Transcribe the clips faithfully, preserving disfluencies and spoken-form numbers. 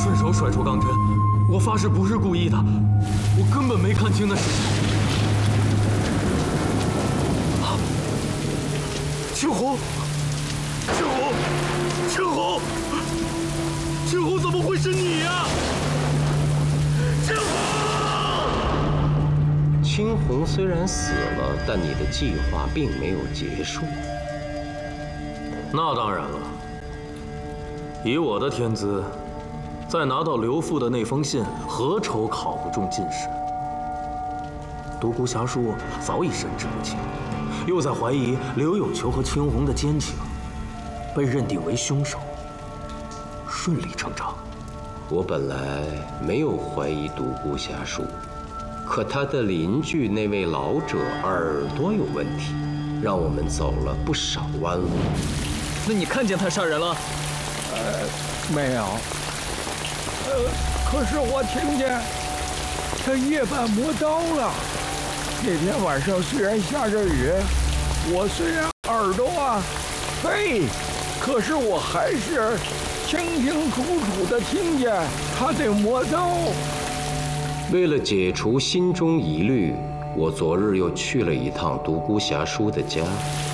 顺手甩出钢针，我发誓不是故意的，我根本没看清那是谁。啊！青红，青红，青红，青红，怎么会是你呀？青红！ 青红虽然死了，但你的计划并没有结束。 那当然了，以我的天资。 再拿到刘父的那封信，何愁考不中进士？独孤侠叔早已神志不清，又在怀疑刘有求和青红的奸情，被认定为凶手，顺理成章。 我本来没有怀疑独孤侠叔，可他的邻居那位老者耳朵有问题，让我们走了不少弯路。 那你看见他杀人了？ 呃，没有。 呃，可是我听见他夜半磨刀了。那天晚上虽然下着雨，我虽然耳朵啊废，可是我还是清清楚楚的听见他在磨刀。 为了解除心中疑虑，我昨日又去了一趟独孤侠叔的家。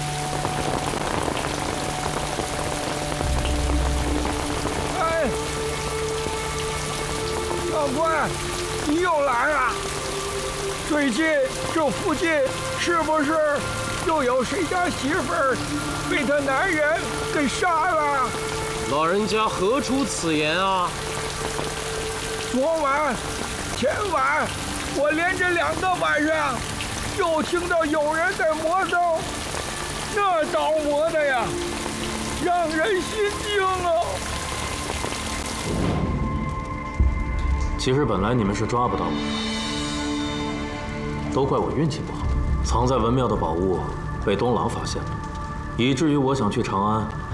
你又来了！最近这附近是不是又有谁家媳妇儿被他男人给杀了？ 老人家何出此言啊？ 昨晚、前晚，我连着两个晚上，又听到有人在磨刀，那刀磨的呀，让人心惊啊！ 其实本来你们是抓不到我的，都怪我运气不好，藏在文庙的宝物被东郎发现了，以至于我想去长安